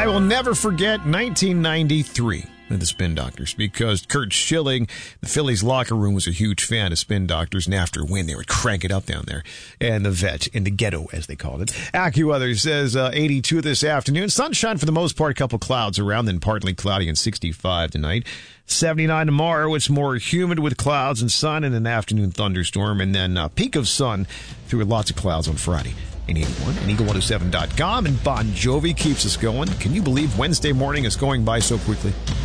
I will never forget 1993 with the Spin Doctors, because Curt Schilling, the Phillies locker room, was a huge fan of Spin Doctors, and after a win, they would crank it up down there. And the vet, in the ghetto, as they called it. AccuWeather says 82 this afternoon. Sunshine for the most part, a couple clouds around, then partly cloudy and 65 tonight. 79 tomorrow. It's more humid with clouds and sun, and an afternoon thunderstorm, and then peak of sun through lots of clouds on Friday. In 81 and Eagle107.com, and Bon Jovi keeps us going. Can you believe Wednesday morning is going by so quickly?